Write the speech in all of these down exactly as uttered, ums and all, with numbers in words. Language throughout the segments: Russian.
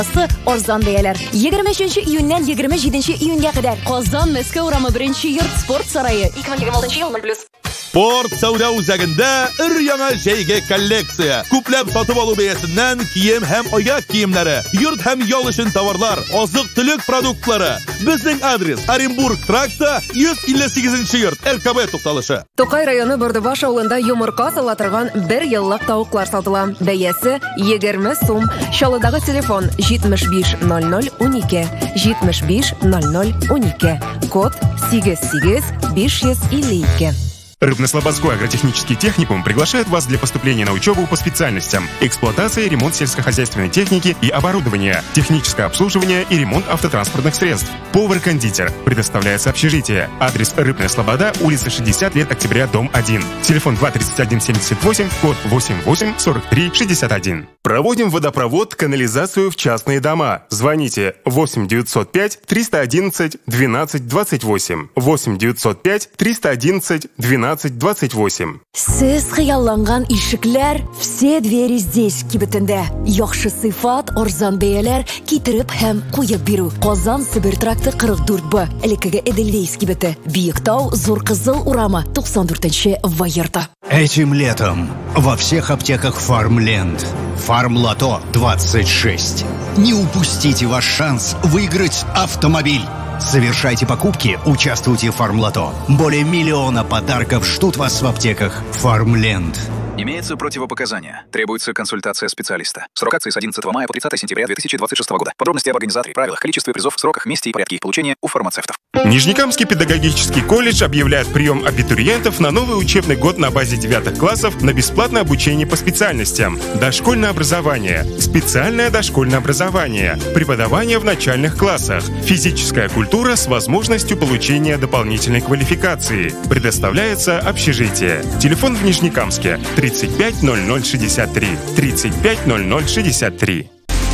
Arzon beyler. yigirma uchinchi iyundan yigirma yedinchi iyunga qadar Qozon Moskva urami birinchi yurt sport saroyi ikki ming yigirma oltinchi yil plus. Sport savdo o'zagida ir-yana jayga kolleksiya. Ko'plab sotib olib beyasidan kiyim ham oyoq kiyimlari, yurt ham yolishın tovarlar, oziq-tulik produktlari. Bizning adres Orenburg trakta yuz ellik sakkizinchi yurt L K B to'xtalishi. To'qay rayoni Bordibash avulida yumurqa salatırgan bir yillik tavuqlar sotilan. Bayasi yigirma so'm. Sholadagi telefon yetmish besh nol nol o'n ikki yetmish besh nol nol o'n ikki. Код sakkiz sakkiz besh yuz ellik ikki. Рыбно-Слободской агротехнический техникум приглашает вас для поступления на учебу по специальностям: эксплуатация и ремонт сельскохозяйственной техники и оборудования, техническое обслуживание и ремонт автотранспортных средств, повар-кондитер. Предоставляется общежитие. Адрес: Рыбная Слобода, улица шестьдесят лет октября, дом один. Телефон два тридцать один семьдесят восемь, код восемь восемь сорок три шестьдесят один. Проводим водопровод, канализацию в частные дома. Звоните восемь девятьсот пять триста одиннадцать двенадцать двадцать восемь. восемь девятьсот пять триста одиннадцать двенадцать двадцать восемь. Siz xiyallangan ишекләр, все двери здесь кибетендә. Яхшы сыйфат, арзан бәяләр китереп һәм куеп бирү. Казан Сибир тракты кырык дүрт Б, элекеге Эдельвейс кибете. Биектау, Зур Кызыл урама, туксан дүртенче Вайерта. Этим летом во всех аптеках Фармленд. Фармлото двадцать шесть. Не упустите ваш шанс выиграть автомобиль. Совершайте покупки, участвуйте в Фармлото. Более миллиона подарков ждут вас в аптеках Фармленд. Имеются противопоказания. Требуется консультация специалиста. Срок акции с одиннадцатого мая по тридцатое сентября две тысячи двадцать шестого года. Подробности об организаторе, правилах, количестве призов, сроках, месте и порядке их получения у фармацевтов. Нижнекамский педагогический колледж объявляет прием абитуриентов на новый учебный год на базе девятых классов на бесплатное обучение по специальностям: дошкольное образование, специальное дошкольное образование, преподавание в начальных классах, физическая культура с возможностью получения дополнительной квалификации. Предоставляется общежитие. Телефон в Нижнекамске тридцать пять ноль ноль шестьдесят три тридцать пять ноль ноль шестьдесят три.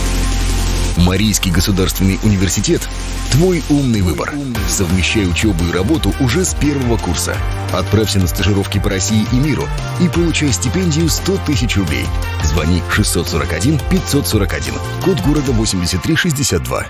Марийский государственный университет – твой умный выбор. Совмещай учебу и работу уже с первого курса. Отправься на стажировки по России и миру и получай стипендию сто тысяч рублей. Звони шестьсот сорок один пятьсот сорок один. Код города восемьдесят три шестьдесят два.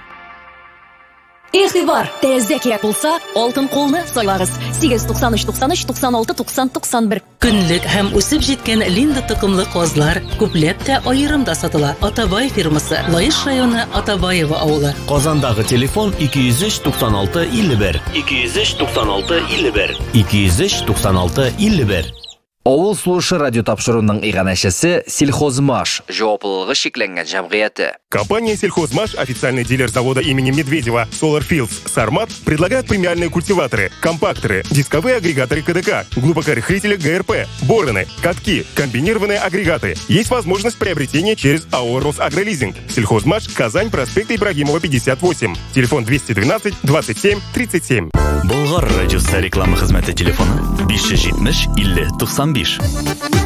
Игътибар, тәрәзә кирәк булса, алтын кулны сайлагыз. сигез туксан өч туксан өч туксан алты туксан туксан бер. Көнлек һәм үсеп җиткән Линда токымлы казлар күпләп тә аерымда сатыла. Атабай фирмасы, Лаеш районы, Атабаева авылы. Казандагы телефон ике йөз өч туксан алты илле бер. ике йөз өч туксан алты илле бер. ике йөз үч туксан алты илле бер. Авыл слушы радио тапшыруның иганәчесе Сельхозмаш, җаваплылыгы шикләнгән җәмгыяте. Компания Сельхозмаш, официальный дилер завода имени Медведева Solar Fields Сармат, предлагает премиальные культиваторы, компакторы, дисковые агрегаторы КДК, глубокорыхлители ГРП, бороны, катки, комбинированные агрегаты. Есть возможность приобретения через АО «Росагролизинг». Сельхозмаш, Казань, проспект Ибрагимова, пятьдесят восемь. Телефон двести двенадцать двадцать семь тридцать семь. Болгар радиосы реклама хезмәте телефоны биш йөз җитмеш илле туксан биш.